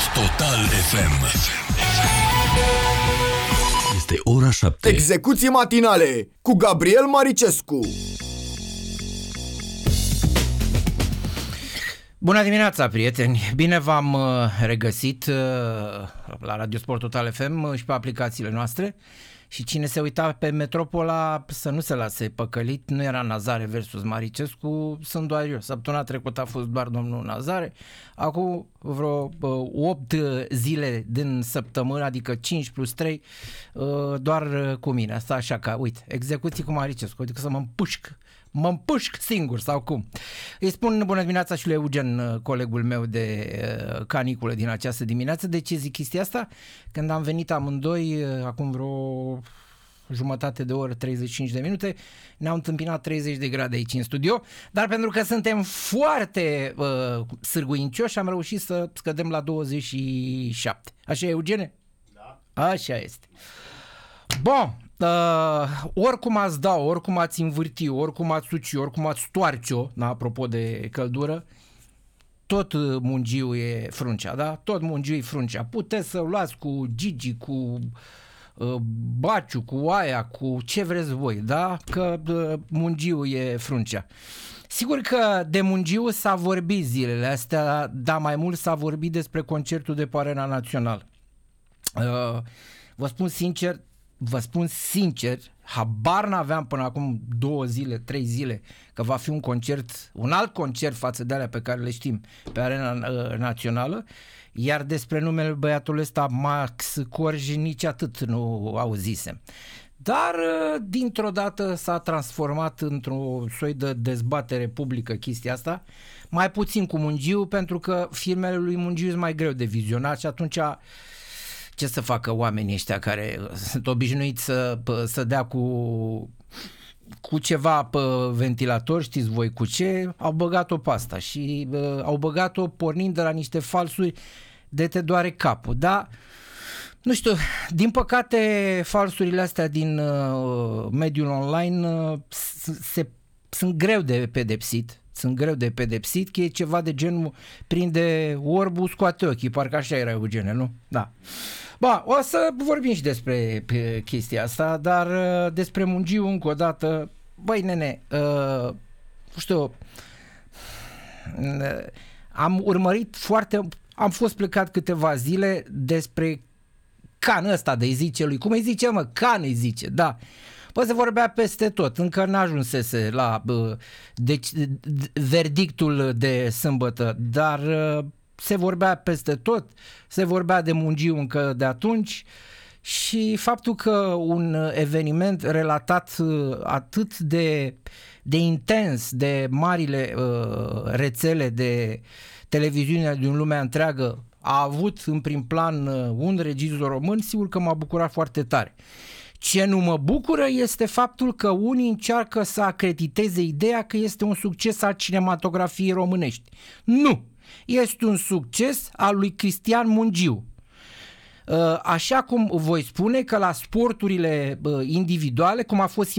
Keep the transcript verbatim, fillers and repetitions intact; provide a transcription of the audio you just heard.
Total F M. Este ora șapte. Execuții matinale cu Gabriel Maricescu. Bună dimineața, prieteni! Bine v-am regăsit la Radio Sport Total F M și pe aplicațiile noastre. Și cine se uita pe Metropola să nu se lase păcălit, nu era Nazare versus Maricescu, sunt doar eu. Săptămâna trecută a fost doar domnul Nazare, acum vreo opt zile din săptămână, adică cinci plus trei, doar cu mine. Asta așa că, uite, execuții cu Maricescu, adică să mă împușc. Mă împușc singur sau cum? Îi spun bună dimineața și lui Eugen, colegul meu de caniculă din această dimineață. De ce zic chestia asta? Când am venit amândoi, acum vreo jumătate de oră, treizeci și cinci de minute, ne-au întâmpinat treizeci de grade aici în studio, dar pentru că suntem foarte uh, sârguincioși, am reușit să scădem la douăzeci și șapte. Așa e, Eugene? Da. Așa este. Bun. Uh, oricum ați da, oricum ați învârti, oricum ați suci, oricum ați stoarce-o, da, apropo de căldură, tot mungiu e fruncea, da? Tot mungiu e fruncea. Puteți să luați cu Gigi, cu uh, Baciu, cu aia, cu ce vreți voi, da? Că uh, mungiu e fruncea. Sigur că de mungiu s-a vorbit zilele astea, dar mai mult s-a vorbit despre concertul de pe Arena Națională. Uh, vă spun sincer, Vă spun sincer, habar n-aveam până acum două zile, trei zile, că va fi un concert, un alt concert față de alea pe care le știm pe Arena uh, Națională, iar despre numele băiatului ăsta, Max Corj, nici atât nu auzisem. Dar uh, dintr-o dată s-a transformat într-o soi de dezbatere publică chestia asta, mai puțin cu Mungiu, pentru că filmele lui Mungiu sunt mai greu de vizionat și atunci... Ce să facă oamenii ăștia care sunt obișnuiți să, să dea cu, cu ceva pe ventilator, știți voi cu ce, au băgat-o pe asta și uh, au băgat-o pornind de la niște falsuri de te doare capul, dar nu știu, din păcate falsurile astea din uh, mediul online uh, se, sunt greu de pedepsit. Sunt greu de pedepsit, că e ceva de genul prinde orbul, scoate ochii, parcă așa era, Eugene, nu? Da. Ba, o să vorbim și despre chestia asta, dar despre Mungiu încă o dată, băi nene, uh, nu știu, uh, am urmărit foarte, am fost plecat câteva zile despre can ăsta de-i zice lui, cum îi zice mă, can îi zice, da. Bă, se vorbea peste tot, încă n-ajunsese la uh, deci, verdictul de sâmbătă, dar uh, se vorbea peste tot, se vorbea de Mungiu încă de atunci și faptul că un eveniment relatat uh, atât de, de intens de marile uh, rețele de televiziune din lumea întreagă a avut în prim plan uh, un regizor român, sigur că m-a bucurat foarte tare. Ce nu mă bucură este faptul că unii încearcă să acrediteze ideea că este un succes al cinematografiei românești. Nu! Este un succes al lui Cristian Mungiu. Așa cum voi spune că la sporturile individuale, cum a fost